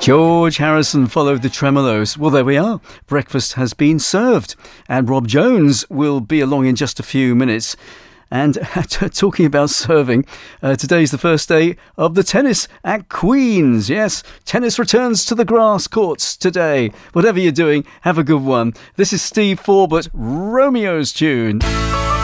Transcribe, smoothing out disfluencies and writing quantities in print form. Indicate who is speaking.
Speaker 1: George Harrison followed the Tremolos. Well, there we are. Breakfast has been served. And Rob Jones will be along in just a few minutes. And talking about serving, today's the first day of the tennis at Queen's. Yes, tennis returns to the grass courts today. Whatever you're doing, have a good one. This is Steve Forbert, Romeo's Tune.